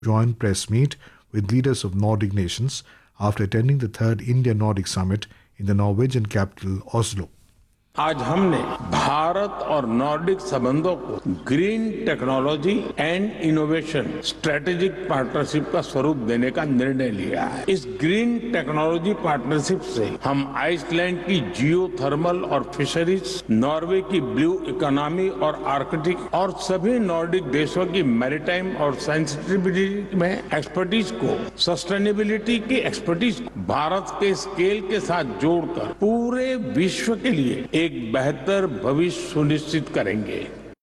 joint press meet with leaders of Nordic nations after attending the third India-Nordic Summit in the Norwegian capital Oslo. आज हमने भारत और Nordic संबंधों को green technology and innovation strategic partnership का स्वरूप देने का निर्णय लिया है। इस ग्रीन टेक्नोलॉजी पार्टनरशिप से हम आइसलैंड की जियो थर्मल और फिशरीज, नॉर्वे की ब्लू इकोनॉमी और आर्कटिक और सभी नॉर्डिक देशों की मैरीटाइम और सेंसिटिविटी में एक्सपर्टीज को, सस्टेनेबिलिटी की एक्सपर्टीज को भारत के स्केल के साथ जोड़कर पूरे विश्व के लिए एक बेहतर भविष्य सुनिश्चित करेंगे।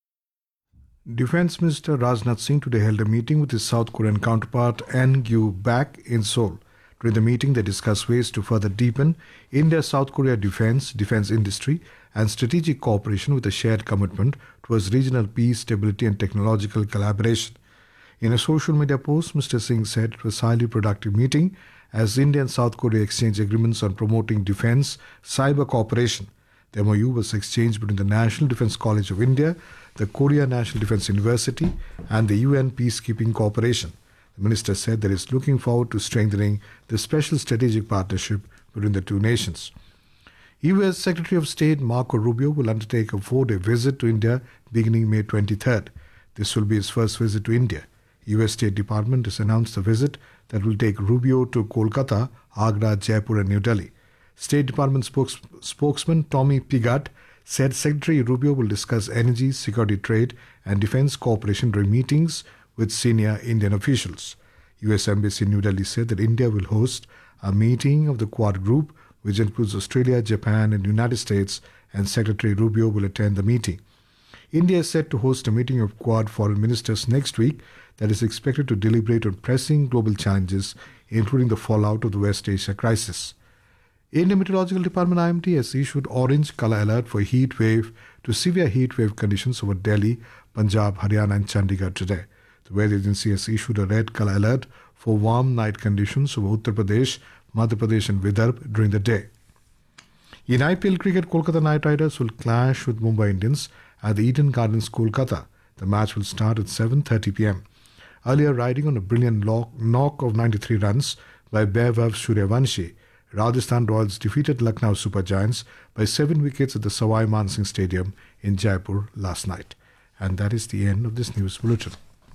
Defense Minister Rajnath Singh today held a meeting with his South Korean counterpart N. Gyu Bak in Seoul. During the meeting, they discussed ways to further deepen India-South Korea defense industry, and strategic cooperation with a shared commitment towards regional peace, stability, and technological collaboration. In a social media post, Mr. Singh said it was a highly productive meeting as India and South Korea exchanged agreements on promoting defense, cyber cooperation. The MOU was exchanged between the National Defence College of India, the Korea National Defence University, and the UN Peacekeeping Cooperation. The minister said that he is looking forward to strengthening the special strategic partnership between the two nations. US Secretary of State Marco Rubio will undertake a 4-day visit to India beginning May 23rd. This will be his first visit to India. US State Department has announced a visit that will take Rubio to Kolkata, Agra, Jaipur, and New Delhi. State Department spokesman Tommy Pigat said Secretary Rubio will discuss energy, security, trade, and defense cooperation during meetings with senior Indian officials. US Embassy in New Delhi said that India will host a meeting of the Quad Group, which includes Australia, Japan, and the United States, and Secretary Rubio will attend the meeting. India is set to host a meeting of Quad foreign ministers next week that is expected to deliberate on pressing global challenges, including the fallout of the West Asia crisis. Indian Meteorological Department IMD has issued orange color alert for heat wave to severe heat wave conditions over Delhi, Punjab, Haryana and Chandigarh today. The weather agency has issued a red color alert for warm night conditions over Uttar Pradesh, Madhya Pradesh and Vidarbha during the day. In IPL cricket, Kolkata Knight Riders will clash with Mumbai Indians at the Eden Gardens, Kolkata. The match will start at 7:30 p.m. Earlier, riding on a brilliant knock of 93 runs by Vaibhav Suryavanshi, Rajasthan Royals defeated Lucknow Super Giants by 7 wickets at the Sawai Mansingh Stadium in Jaipur last night. And that is the end of this news bulletin.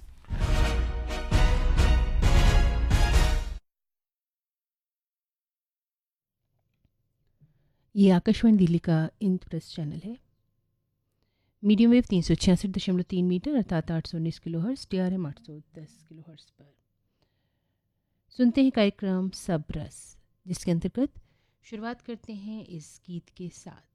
ये आकाशवाणी दिल्ली का Indraprastha channel है। Medium wave 366.3 metre अर्थात 819 kilohertz, TRM 810 kilohertz पर सुनते हैं कार्यक्रम सब रस, जिसके अंतर्गत शुरुआत करते हैं इस गीत के साथ।